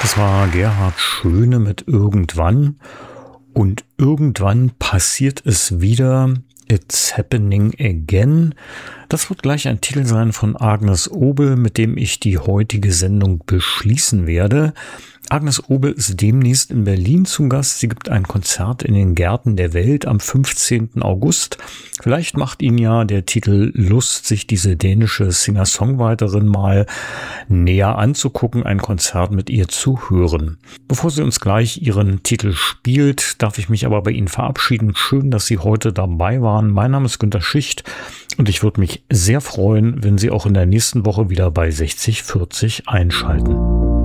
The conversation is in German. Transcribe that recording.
Das war Gerhard Schöne mit Irgendwann. Und irgendwann passiert es wieder. It's happening again. Das wird gleich ein Titel sein von Agnes Obel, mit dem ich die heutige Sendung beschließen werde. Agnes Obel ist demnächst in Berlin zu Gast. Sie gibt ein Konzert in den Gärten der Welt am 15. August. Vielleicht macht Ihnen ja der Titel Lust, sich diese dänische Singer-Songwriterin mal näher anzugucken, ein Konzert mit ihr zu hören. Bevor sie uns gleich ihren Titel spielt, darf ich mich aber bei Ihnen verabschieden. Schön, dass Sie heute dabei waren. Mein Name ist Günter Schicht und ich würde mich sehr freuen, wenn Sie auch in der nächsten Woche wieder bei 6040 einschalten.